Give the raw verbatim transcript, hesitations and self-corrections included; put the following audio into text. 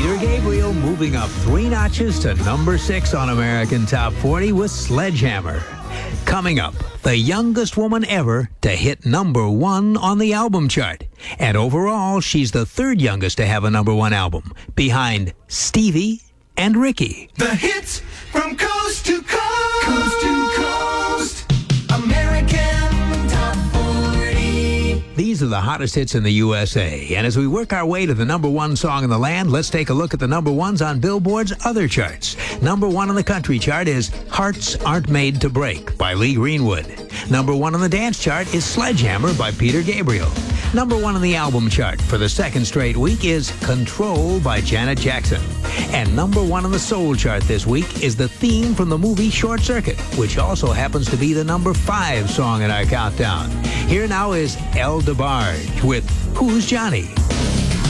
Peter Gabriel moving up three notches to number six on American Top forty with Sledgehammer. Coming up, the youngest woman ever to hit number one on the album chart. And overall, she's the third youngest to have a number one album, behind Stevie and Ricky. The hits from coast to coast. Coast to coast. American Top forty. These are the hottest hits in the U S A. And as we work our way to the number one song in the land, let's take a look at the number ones on Billboard's other charts. Number one on the country chart is Hearts Aren't Made to Break by Lee Greenwood. Number one on the dance chart is Sledgehammer by Peter Gabriel. Number one on the album chart for the second straight week is Control by Janet Jackson. And number one on the soul chart this week is the theme from the movie Short Circuit, which also happens to be the number five song in our countdown. Here now is El DeBarge with Who's Johnny?